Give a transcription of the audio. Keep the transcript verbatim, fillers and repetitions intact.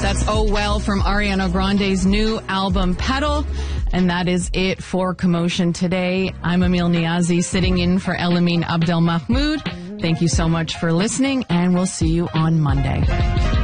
That's Oh Well from Ariana Grande's new album, Petal. And that is it for Commotion today. I'm Emil Niazi, sitting in for Elamine Abdel Mahmoud. Thank you so much for listening, and we'll see you on Monday.